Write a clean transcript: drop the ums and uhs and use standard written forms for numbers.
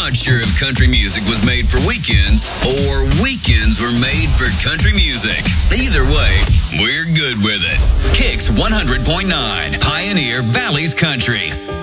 not sure if country music was made for weekends or weekends were made for country music. Either way, we're good with it. Kicks 100.9, Pioneer Valley's Country.